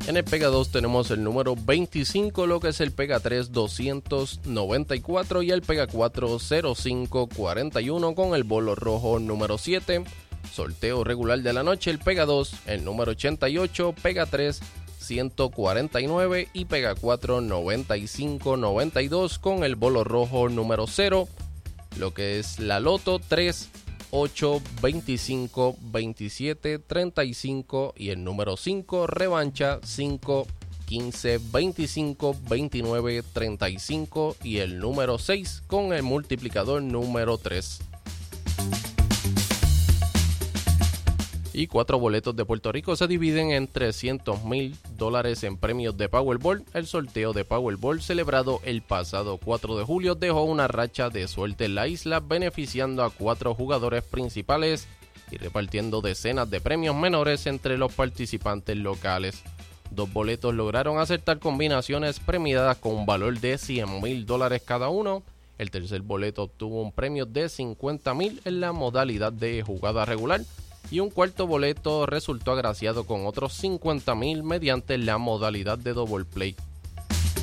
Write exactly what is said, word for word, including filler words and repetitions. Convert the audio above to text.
En el Pega dos tenemos el número veinticinco, lo que es el Pega tres doscientos noventa y cuatro y el Pega cuatro cero cinco cuarenta y uno con el bolo rojo número siete. Sorteo regular de la noche, el Pega dos, el número ochenta y ocho, Pega tres ciento cuarenta y nueve y Pega cuatro noventa y cinco noventa y dos con el bolo rojo número cero. Lo que es la loto tres, ocho, veinticinco, veintisiete, treinta y cinco y el número cinco, revancha cinco, quince, veinticinco, veintinueve, treinta y cinco y el número seis con el multiplicador número tres. Y cuatro boletos de Puerto Rico se dividen en trescientos mil dólares en premios de Powerball. El sorteo de Powerball celebrado el pasado cuatro de julio dejó una racha de suerte en la isla, beneficiando a cuatro jugadores principales y repartiendo decenas de premios menores entre los participantes locales. Dos boletos lograron acertar combinaciones premiadas con un valor de cien mil dólares cada uno. El tercer boleto obtuvo un premio de cincuenta mil en la modalidad de jugada regular. Y un cuarto boleto resultó agraciado con otros cincuenta mil mediante la modalidad de double play.